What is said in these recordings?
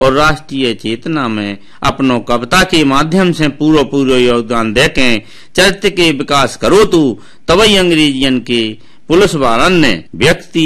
और राष्ट्रीय चेतना में अपनो कविता के माध्यम से पूरा योगदान देके चरित्र के विकास करो तू। तबई अंग्रेजियन के पुलिस वालन ने व्यक्ति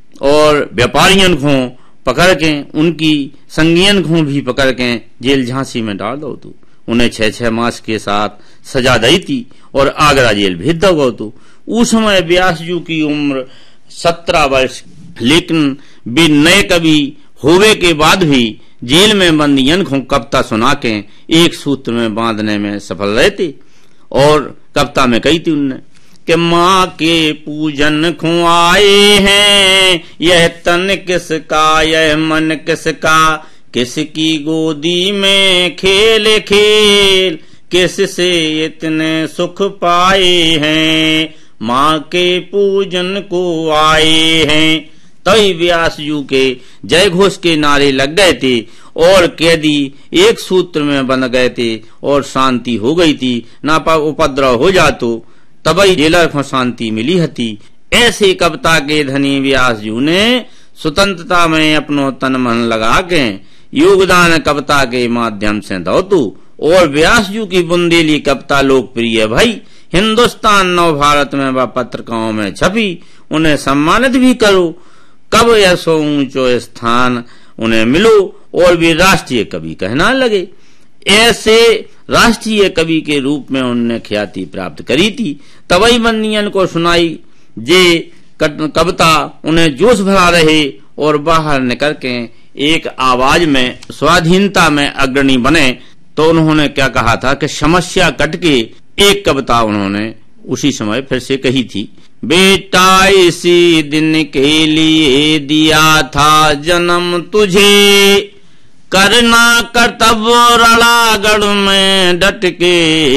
और व्यापारियन को पकड़ के उनकी संगियन को भी पकड़ के जेल झांसी में डाल दो तू। उन्हें 6 मास के साथ सजा दी थी और आगरा जेल भेज दो तू। उस समय व्यासजू की उम्र 17 वर्ष, लेकिन वे नए कवि होवे के बाद भी जेल में बंदियन को कविता सुना के एक सूत्र में बांधने में सफल रहे थे। और कविता में कही थी उनने कि माँ के पूजन को आए हैं, यह तन किसका यह मन किसका, किसकी गोदी में खेल खेल, किससे इतने सुख पाए हैं, माँ के पूजन को आए हैं। तभी व्यासजू के जय घोष के नारे लग गए थे और कैदी एक सूत्र में बंध गए थे और शांति हो गई थी, ना उपद्रव हो जातो तभी जेलर को शांति मिली हती। ऐसे कविता के धनी व्यासजू ने स्वतंत्रता में अपनो तन मन लगा के योगदान कविता के माध्यम से दो तू। और व्यासजू की बुंदेली कविता लोकप्रिय भाई हिंदुस्तान नव भारत में व पत्रिकाओं में छपी। उन्हें सम्मानित भी करो, कब ऐसो ऊंचो स्थान उन्हें मिलो और भी राष्ट्रीय कवि कहना लगे। ऐसे राष्ट्रीय कवि के रूप में उन्होंने ख्याति प्राप्त करी थी। तबई बंदियन को सुनाई जे कविता उन्हें जोश भरा रहे और बाहर निकल के एक आवाज में स्वाधीनता में अग्रणी बने। तो उन्होंने क्या कहा था कि समस्या कट के एक कविता उन्होंने उसी समय फिर से कही थी। बेटा इसी दिन के लिए दिया था जन्म तुझे, करना कर्तव्य रणागढ़ में डट के।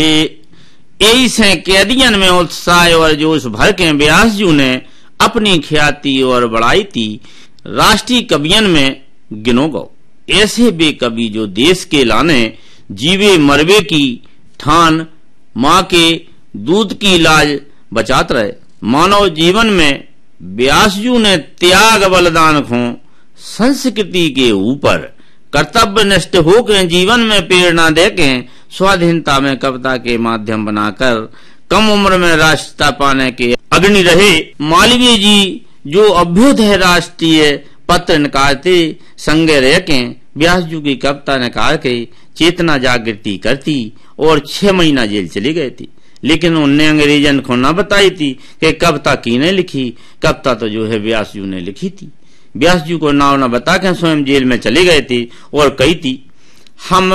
ऐसे कैदियन में उत्साह और जोश भर के व्यासजू ने अपनी ख्याति और बढ़ाई थी। राष्ट्रीय कवियन में गिनो गो ऐसे बे कवि जो देश के लाने जीवे मरवे की ठान, माँ के दूध की लाज बचात रहे। मानव जीवन में व्यासजू ने त्याग बलिदान को संस्कृति के ऊपर कर्तव्य निष्ठ होकर जीवन में प्रेरणा देके स्वाधीनता में कविता के माध्यम बनाकर कम उम्र में राष्ट्रता पाने के अग्रणी रहे। मालवीय जी जो अभ्युदय राष्ट्रीय पत्र निकालते संगे रह के व्यासजू की कविता निकाल के चेतना जागृति करती और 6 महीना जेल चली गए थी। लेकिन उनने अंग्रेजन को न बताई थी कि कविता किने लिखी। कविता तो जो है व्यासजू ने लिखी थी। व्यासजू को नाव न बता के स्वयं जेल में चले गए थे और कही थी, हम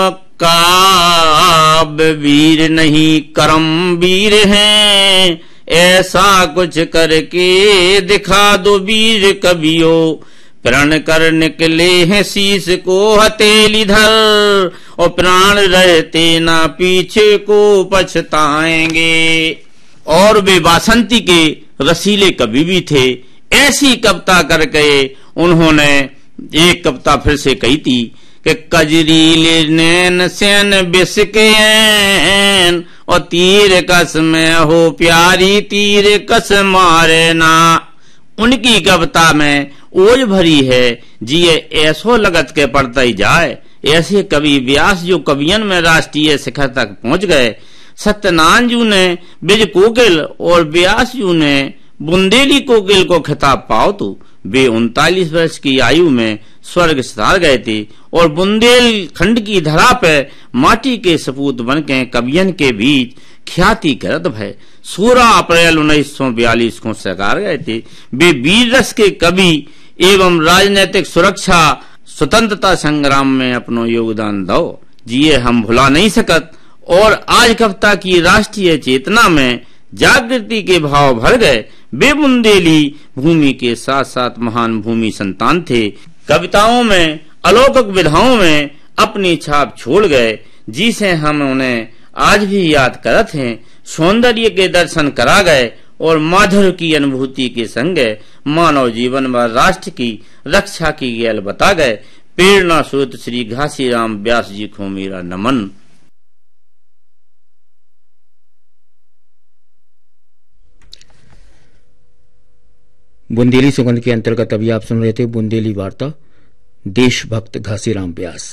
काव्य वीर नहीं करम वीर हैं, ऐसा कुछ करके दिखा दो वीर कवियों, प्रण कर निकले हैं शीश को हथेली धर, और प्राण रहते ना पीछे को पछताएंगे। और वे वासंती के रसीले कवि भी थे। ऐसी कविता करके उन्होंने एक कविता फिर से कही थी कि कजरीले नैन सेन बिस्के और तीर कस में हो प्यारी तीर कस मारे ना। उनकी कविता में ओज भरी है, जिये ऐसो लगत के पढ़ता ही जाए। ऐसे कवि व्यास जो कवियन में राष्ट्रीय शिखर तक पहुंच गए। सत्यनारायण जू ने बिज कोकिल और व्यास जू ने बुंदेली कोकिल को खिताब पाओ तो वे 39 वर्ष की आयु में स्वर्ग सिधार गए थे और बुंदेलखंड की धरा पे माटी के सपूत बनके कवियन के बीच ख्याति करत भय 16 अप्रैल 1942 को सरकार गए थे। वे वीर रस के कवि एवं राजनीतिक सुरक्षा स्वतंत्रता संग्राम में अपनो योगदान दो, जिये हम भुला नहीं सकत। और आज कविता की राष्ट्रीय चेतना में जागृति के भाव भर गए। वे बुंदेली भूमि के साथ साथ महान भूमि संतान थे। कविताओं में अलौकिक विधाओं में अपनी छाप छोड़ गए, जिसे हम उन्हें आज भी याद करत हैं। सौंदर्य के दर्शन करा गए और माधुर्य की अनुभूति के संग मानव जीवन व राष्ट्र की रक्षा की गैल बता गए। प्रेरणा स्रोत श्री घासीराम व्यास जी को मेरा नमन। बुंदेली सुगंध के अंतर्गत अभी आप सुन रहे थे बुंदेली वार्ता। देशभक्त घासीराम व्यास।